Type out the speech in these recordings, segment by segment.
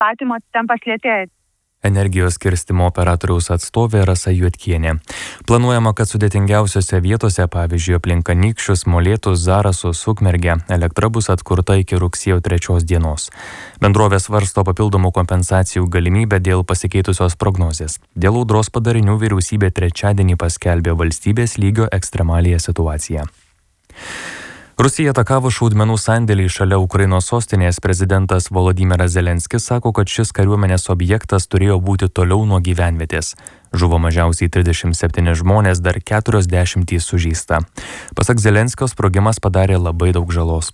statymo tempas lėtėja. Energijos skirstymo operatoriaus atstovė Rasa Juodkienė. Planuojama, kad sudėtingiausiose vietose, pavyzdžiui, aplink Anykščius, Molėtus, Zarasus, Ukmergę, elektra bus atkurta iki rugsėjo 3 dienos. Bendrovė svarsto papildomų kompensacijų galimybę dėl pasikeitusios prognozės. Dėl audros padarinių vyriausybė trečiadienį paskelbė valstybės lygio ekstremaliąją situaciją. Rusija atakavo šaudmenų sandėlį šalia Ukrainos sostinės. Prezidentas Volodymyras Zelenskis sako, kad šis kariuomenės objektas turėjo būti toliau nuo gyvenvietės. Žuvo mažiausiai 37 žmonės, dar 40 sužeista. Pasak Zelenskio, sprogimas padarė labai daug žalos.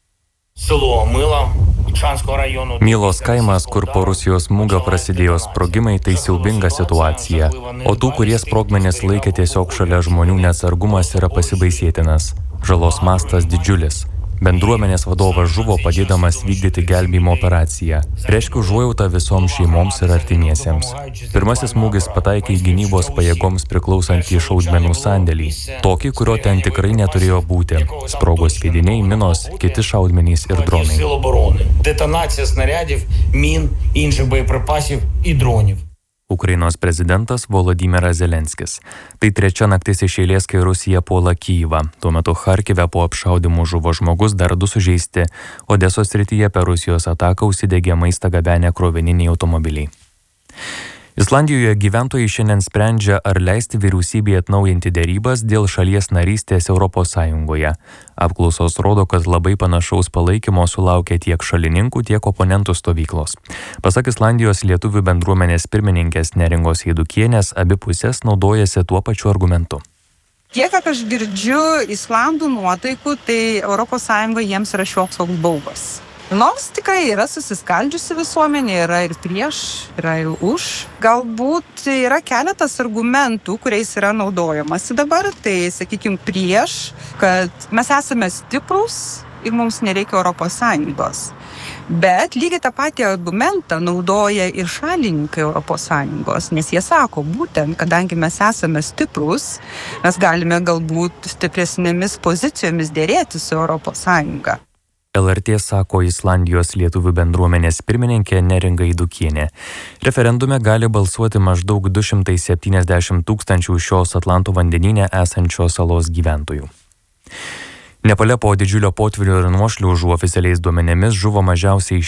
Mylos kaimas, kur po Rusijos smūgio prasidėjo sprogimai, tai siaubinga situacija. O tų, kurie sprogmenis laikė tiesiog šalia žmonių, neatsargumas yra pasibaisėtinas. Žalos mastas didžiulis. Bendruomenės vadovas žuvo padėdamas vykdyti gelbėjimo operaciją. Reiškia užuojautą visoms šeimoms ir artimiesiems. Pirmasis smūgis pataikė į gynybos pajėgoms priklausantį šaudmenų sandėlį. Tokį, kurio ten tikrai neturėjo būti. Sprogo skiediniai, minos, kiti šaudmenys ir dronai. Детонація снарядів, мін, інших боєприпасів і дронів. Ukrainos prezidentas Volodymyras Zelenskis. Tai trečia naktis iš eilės, kai Rusija puola Kyjivą. Tuo metu Charkive po apšaudymų žuvo žmogus, dar 2 sužeisti. Odesos srityje per Rusijos ataką užsidegė maistą gabenę krovininiai automobiliai. Islandijoje gyventojai šiandien sprendžia, ar leisti vyriausybei atnaujinti derybas dėl šalies narystės Europos Sąjungoje. Apklausos rodo, kad labai panašaus palaikymo sulaukia tiek šalininkų, tiek oponentų stovyklos. Pasak Islandijos lietuvių bendruomenės pirmininkės Neringos Eidukienės, abi pusės naudojasi tuo pačiu argumentu. Tiek, kad aš girdžiu Islandų nuotaikų, tai Europos Sąjunga jiems yra šioks toks baubas. Nors tikrai yra susiskaldžiusi visuomenė, yra ir prieš, yra ir už. Galbūt yra keletas argumentų, kuriais yra naudojamasi dabar, tai sakykime prieš, kad mes esame stiprus ir mums nereikia Europos Sąjungos. Bet lygiai tą patį argumentą naudoja ir šalininkai Europos Sąjungos, nes jie sako, būtent, kadangi mes esame stiprus, mes galime galbūt stipresnėmis pozicijomis dėrėti su Europos Sąjunga. LRT sako Islandijos lietuvių bendruomenės pirmininkė Neringa Eidukienė. Referendume gali balsuoti maždaug 270 000 šios Atlanto vandenyne esančios salos gyventojų. Nepale po didžiulio potvynio ir nuošliaužų oficialiais duomenimis žuvo mažiausiai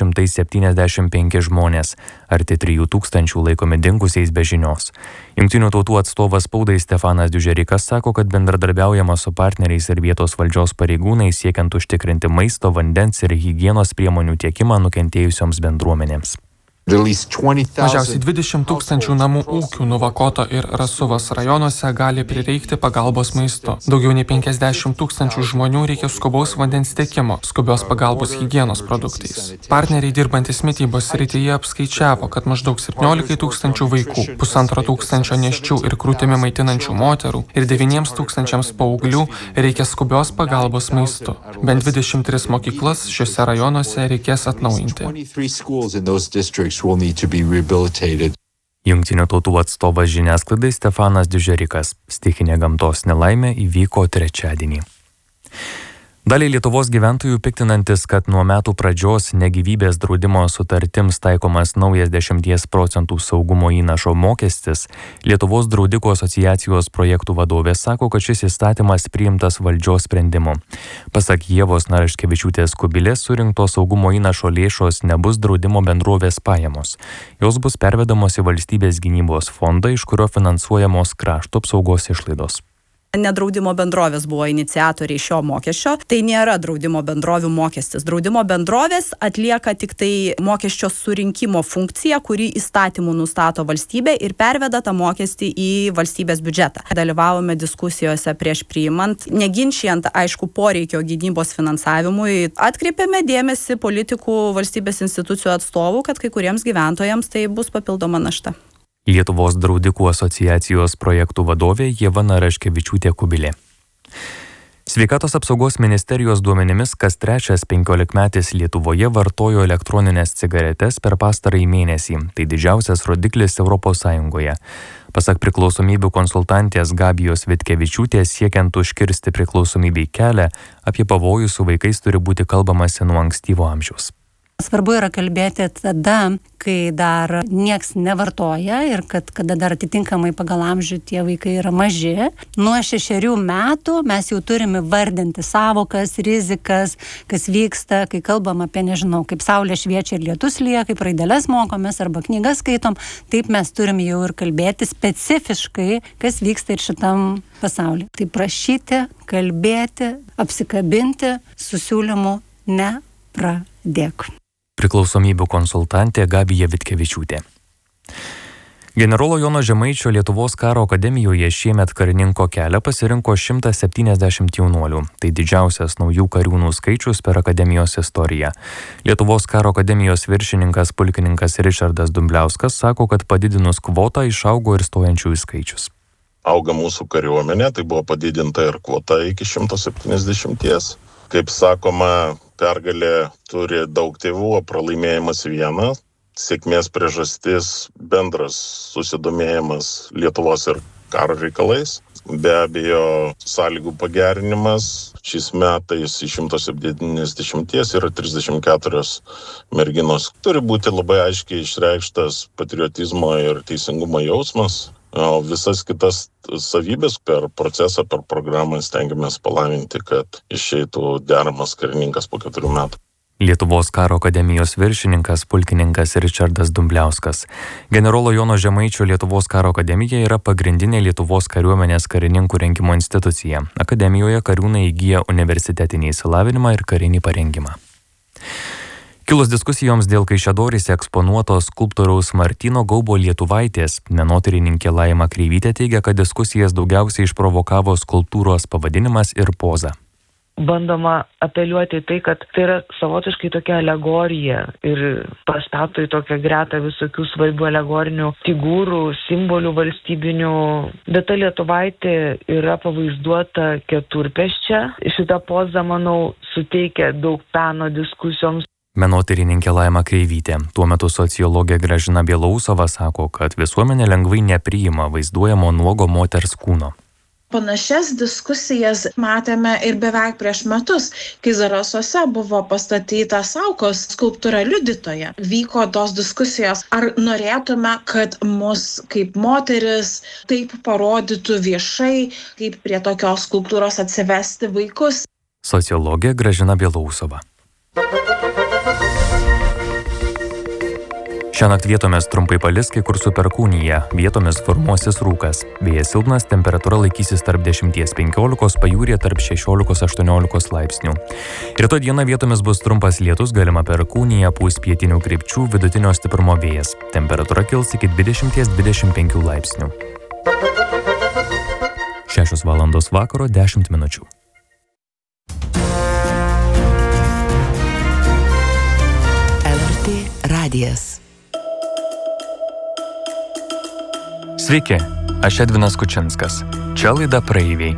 675 žmonės, arti 3000 laikomi dingusiais be žinios. Jungtinių tautų atstovas spaudai Stefanas Dužerikas sako, kad bendradarbiaujama su partneriais ir vietos valdžios pareigūnais siekiant užtikrinti maisto, vandens ir higienos priemonių tiekimą nukentėjusioms bendruomenėms. Mažiausiai 20 000 namų ūkių Nuvakoto ir Rasuvos rajonuose gali prireikti pagalbos maistu. Daugiau nei 50 000 žmonių reikia skubaus vandens tiekimo, skubios pagalbos higienos produktais. Partneriai dirbantis mitybos srityje apskaičiavo, kad maždaug 17 000 vaikų, 1500 nėščių ir krūtimi maitinančių moterų ir 9 000 paauglių reikia skubios pagalbos maistu. Bent 23 mokyklas šiuose rajonuose reikės atnaujinti. Jungtinių tautų atstovas žiniasklaidai Stefanas Dužerikas. Stichinė gamtos nelaimė įvyko trečiadienį. Daliai Lietuvos gyventojų piktinantis, kad nuo metų pradžios negyvybės draudimo sutartims taikomas naujas 10% saugumo įnašo mokestis, Lietuvos draudikų asociacijos projektų vadovė sako, kad šis įstatymas priimtas valdžios sprendimu. Pasak Ievos Naraškevičiūtės Kubilės, surinkto saugumo įnašo lėšos nebus draudimo bendrovės pajamos. Jos bus pervedamos į valstybės gynybos fondą, iš kurio finansuojamos krašto apsaugos išlaidos. Nedraudimo bendrovės buvo iniciatoriai šio mokesčio. Tai nėra draudimo bendrovių mokestis. Draudimo bendrovės atlieka tik tai mokesčio surinkimo funkciją, kuri įstatymų nustato valstybė ir perveda tą mokestį į valstybės biudžetą. Dalyvavome diskusijose prieš priimant, neginčijant, aišku, poreikio gynybos finansavimui. Atkreipėme dėmesį politikų, valstybės institucijų atstovų, kad kai kuriems gyventojams tai bus papildoma našta. Lietuvos draudikų asociacijos projektų vadovė Ieva Naraškevičiūtė Kubilė. Sveikatos apsaugos ministerijos duomenimis, kas trečias 15-metis Lietuvoje vartojo elektroninės cigaretes per pastarąjį mėnesį. Tai didžiausias rodiklis Europos Sąjungoje. Pasak priklausomybių konsultantės Gabijos Vitkevičiūtės, siekiant užkirsti priklausomybei kelią, apie pavojų su vaikais turi būti kalbamasi nuo ankstyvo amžiaus. Svarbu yra kalbėti tada, kai dar nieks nevartoja ir kada dar atitinkamai pagal amžių tie vaikai yra maži. Nuo 6 metų mes jau turime vardinti savokas, rizikas, kas vyksta, kai kalbam apie, nežinau, kaip saulė šviečia ir lietus lyja, kaip raideles mokomės arba knygas skaitom, taip mes turim jau ir kalbėti specifiškai, kas vyksta ir šitam pasaulyje. Tai prašyti, kalbėti, apsikabinti su siūlymu nepradėk. Priklausomybių konsultantė Gabija Vitkevičiūtė. Generolo Jono Žemaičio Lietuvos karo akademijoje šiemet karininko kelią pasirinko 170 jaunuolių. Tai didžiausias naujų kariūnų skaičius per akademijos istoriją. Lietuvos karo akademijos viršininkas pulkininkas Ričardas Dumbliauskas sako, kad padidinus kvotą išaugo ir stojančiųjų skaičius. Auga mūsų kariuomenė, tai buvo padidinta ir kvota iki 170. Kaip sakoma, pergalė turi daug tėvų, o pralaimėjimas vieną. Sėkmės priežastis bendras susidomėjimas Lietuvos ir karo reikalais. Be abejo, sąlygų pagerinimas. Šiais metais iš 170 yra 34 merginos. Turi būti labai aiškiai išreikštas patriotizmo ir teisingumo jausmas. O visas kitas savybės per procesą, per programą stengiamės palavinti, kad išeitų deramas karininkas po 4 metų. Lietuvos karo akademijos viršininkas pulkininkas Ričardas Dumbliauskas. Generolo Jono Žemaičio Lietuvos karo akademija yra pagrindinė Lietuvos kariuomenės karininkų rengimo institucija. Akademijoje kariūnai įgyja universitetinį išsilavinimą ir karinį parengimą. Kilus diskusijoms dėl Kaišiadoryse eksponuotos skulptoriaus Martyno Gaubo Lietuvaitės, menotyrininkė Laima Kreivytė teigia, kad diskusijas daugiausiai išprovokavo skulptūros pavadinimas ir poza. Bandoma apeliuoti tai, kad tai yra savotiškai tokia alegorija ir pastato į tokią gretą visokių svarbių alegorinių figūrų, simbolių valstybinių. Bet ta Lietuvaitė yra pavaizduota keturpėsčia. Šita poza, manau, suteikia daug peno diskusijoms. Menotyrininkė Laima Kreivytė. Tuo metu sociologė Gražina Bielausova sako, kad visuomenė lengvai nepriima vaizduojamo nuogo moters kūno. Panašias diskusijas matėme ir beveik prieš metus, kai Zarasuose buvo pastatyta Saukos skulptūra liudytoja. Vyko tos diskusijos, ar norėtume, kad mus kaip moteris taip parodytų viešai, kaip prie tokios skulptūros atsivesti vaikus. Sociologė Gražina Bielausova. Šiąnakt vietomis trumpai palis, kai kur su perkūnija, vietomis formuosis rūkas. Vėjas silpnas, temperatūra laikysis tarp 10–15, pajūryje tarp 16–18 laipsnių. Rytoj dieną vietomis bus trumpas lietus, galima perkūnija, pūs pietinių krypčių, vidutinio stiprumo vėjas. Temperatūra kils iki 20–25 laipsnių. 6 valandos vakaro 10 minučių. LRT radijas. Sveiki, aš Edvinas Kučinskas. Čia laida Praeiviai.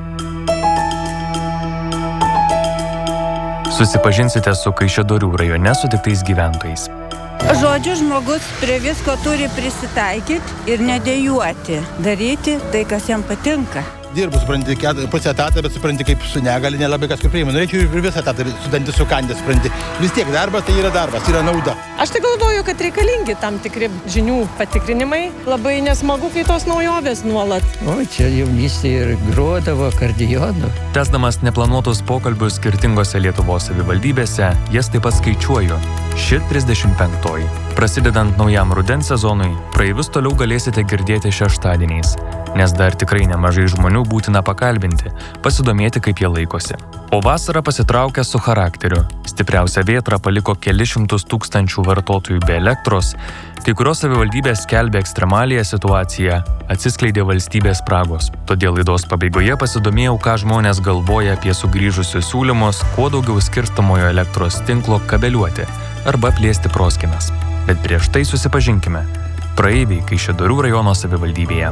Susipažinsite su Kaišiadorių rajone sutiktais gyventojais. Žodžiu, žmogus prie visko turi prisitaikyti ir nedėjuoti, daryti tai, kas jam patinka. Dirbu, supranti, pusę etatą, bet supranti, kaip su negali nelabai kas kur priima. Norėčiau ir visą etatą su dantį sukandęs, supranti. Vis tiek darbas tai yra darbas, yra nauda. Aš tai galvoju, kad reikalingi tam tikri žinių patikrinimai. Labai nesmagu, kai tos naujovės nuolat. O, čia jaunystėje ir grodavo akordeonu. Tęsdamas neplanuotus pokalbius skirtingose Lietuvos savivaldybėse, jas taip pat skaičiuoju. Ši 35. Prasidedant naujam rudens sezonui, praeivius toliau galėsite girdėti šeštadieniais, nes dar tikrai nemažai žmonių būtina pakalbinti, pasidomėti, kaip jie laikosi. O vasara pasitraukia su charakteriu. Stipriausia vėtra paliko kelius šimtus tūkstančių vartotojų be elektros, kai kurios savivaldybės skelbė ekstremaliją situaciją, atsiskleidė valstybės spragos. Todėl laidos pabaigoje pasidomėjau, ką žmonės galvoja apie sugrįžusius siūlymus, kuo daugiau skirstamojo elektros tinklo kabeliuoti arba plėsti proskynas. Bet prieš tai susipažinkime. Praeiviai Kaišiadorių rajono savivaldybėje.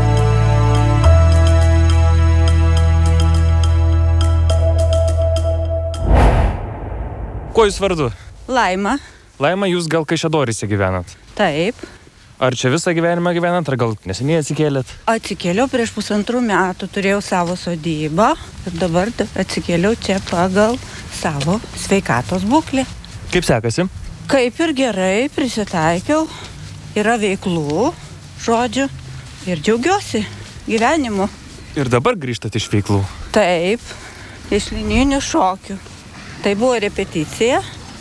Kuo jūs vardu? Laima. Laima, jūs gal Kaišiadoryse gyvenat? Taip. Ar čia visą gyvenimą gyvenat, ar gal neseniai atsikėlėt? Atsikėliau prieš 1,5 metų, turėjau savo sodybą ir dabar atsikėliau čia pagal savo sveikatos būklę. Kaip sekasi? Kaip ir gerai, prisitaikiau, yra veiklų, žodžiu, ir džiaugiuosi gyvenimu. Ir dabar grįžtat iš veiklų? Taip, iš linijinių šokių. Tai buvo repeticija.